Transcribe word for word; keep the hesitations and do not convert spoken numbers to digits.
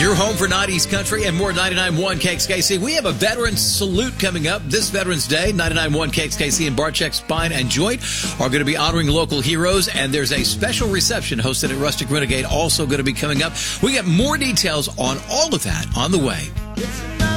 Your home for nineties country and more. Ninety-nine point one K X K C. We have a Veterans Salute coming up this Veterans Day. Ninety-nine point one K X K C and Barcheck Spine and Joint are going to be honoring local heroes, and there's a special reception hosted at Rustic Renegade also going to be coming up. We got more details on all of that on the way.